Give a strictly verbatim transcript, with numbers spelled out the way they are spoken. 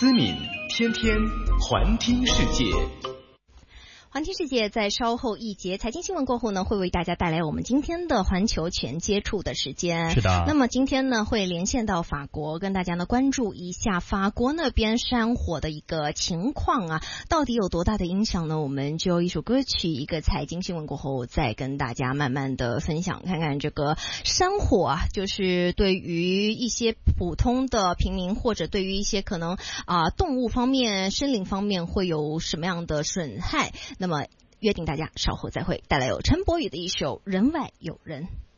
思敏天天环听世界。 环听世界在稍后一节财经新闻过后呢，会为大家带来我们今天的环球全接触的时间。 是的。 那么今天呢，会连线到法国，跟大家呢关注一下法国那边山火的一个情况啊，到底有多大的影响呢？我们就一首歌曲，一个财经新闻过后，再跟大家慢慢的分享，看看这个山火啊，就是对于一些普通的平民，或者对于一些可能啊、呃、动物方面、生灵方面会有什么样的损害。那么约定大家稍后再会，带来有陈柏宇的一首《人外有人》。